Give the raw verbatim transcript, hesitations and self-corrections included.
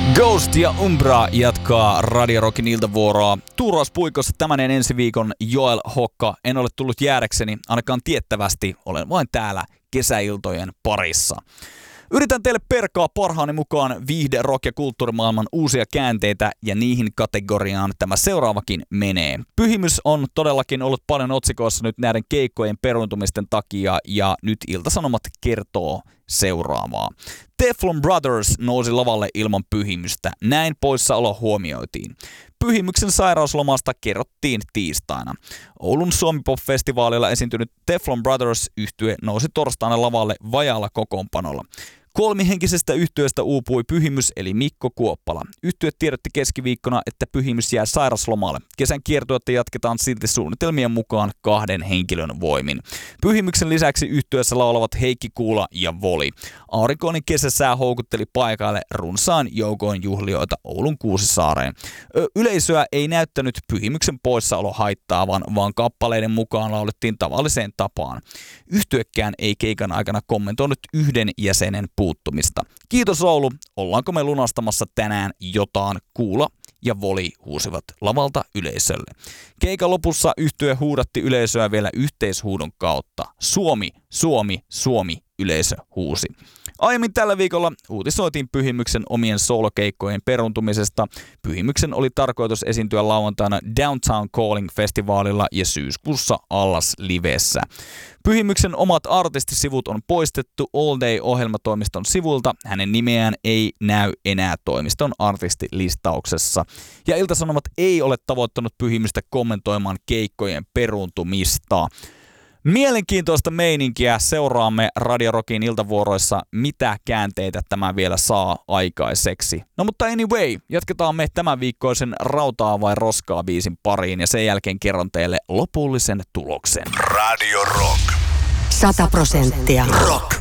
Ghost ja Umbra jatkaa Radio Rockin iltavuoroa. Tuurauspuikossa tämän ja ensi viikon Joel Hokka. En ole tullut jäädäkseni, ainakaan tiettävästi. Olen vain täällä kesäiltojen parissa. Yritän teille perkaa parhaani mukaan viihde, rock ja kulttuurimaailman uusia käänteitä ja niihin kategoriaan tämä seuraavakin menee. Pyhimys on todellakin ollut paljon otsikoissa nyt näiden keikkojen peruuntumisten takia ja nyt Ilta-Sanomat kertoo seuraavaa. Teflon Brothers nousi lavalle ilman Pyhimystä. Näin poissaolo huomioitiin. Pyhimyksen sairauslomasta kerrottiin tiistaina. Oulun Suomi-pop-festivaalilla esiintynyt Teflon Brothers-yhtye nousi torstaina lavalle vajaalla kokoonpanolla. Kolmihenkisestä yhtyeestä uupui Pyhimys eli Mikko Kuoppala. Yhtye tiedotti keskiviikkona, että Pyhimys jää sairaslomalle. Kesän kiertuetta jatketaan silti suunnitelmien mukaan kahden henkilön voimin. Pyhimyksen lisäksi yhtyeessä laulavat Heikki Kuula ja Voli. Aurinkoinen kesäsää houkutteli paikalle runsaan joukoin juhlijoita Oulun Kuusisaareen. Ö, yleisöä ei näyttänyt Pyhimyksen poissaolo haittaavan, vaan kappaleiden mukaan laulettiin tavalliseen tapaan. Yhtyekään ei keikan aikana kommentoinut yhden jäsenen puuttumista. Kiitos Oulu, ollaanko me lunastamassa tänään jotain? Kuula ja Voli huusivat lavalta yleisölle. Keikan lopussa yhtye huudatti yleisöä vielä yhteishuudon kautta. Suomi, Suomi, Suomi, yleisö huusi. Aiemmin tällä viikolla uutisoitiin Pyhimyksen omien soolokeikkojen peruuntumisesta. Pyhimyksen oli tarkoitus esiintyä lauantaina Downtown Calling-festivaalilla ja syyskuussa Allas Livessä. Pyhimyksen omat artistisivut on poistettu All Day-ohjelmatoimiston sivulta. Hänen nimeään ei näy enää toimiston artistilistauksessa. Ja Ilta-Sanomat ei ole tavoittanut Pyhimystä kommentoimaan keikkojen peruuntumista. Mielenkiintoista meininkiä seuraamme Radio Rockin iltavuoroissa, mitä käänteitä tämä vielä saa aikaiseksi. No mutta anyway, jatketaan me tämän viikkoisen Rautaa vai Roskaa biisin pariin ja sen jälkeen kerron teille lopullisen tuloksen. Radio Rock. Sata prosenttia rock.